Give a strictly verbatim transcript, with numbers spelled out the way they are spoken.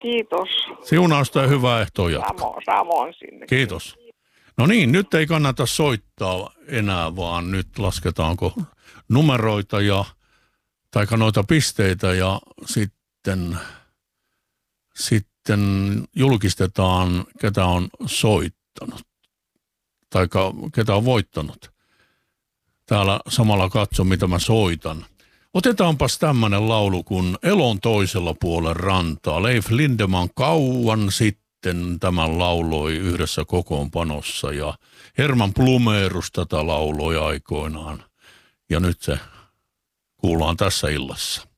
Kiitos. Siunausta ja hyvää ehtoa jatkoa. Samoin, samoin sinne. Kiitos. No niin, nyt ei kannata soittaa enää, vaan nyt lasketaanko numeroita ja taika noita pisteitä ja sitten, sitten julkistetaan, ketä on soittanut tai ketä on voittanut. Täällä samalla katso, mitä mä soitan. Otetaanpas tämmönen laulu kuin Elon toisella puolen rantaa. Leif Lindeman kauan sitten tämän lauloi yhdessä kokoonpanossa ja Herman Blumerus tätä lauloi aikoinaan. Ja nyt se kuullaan tässä illassa.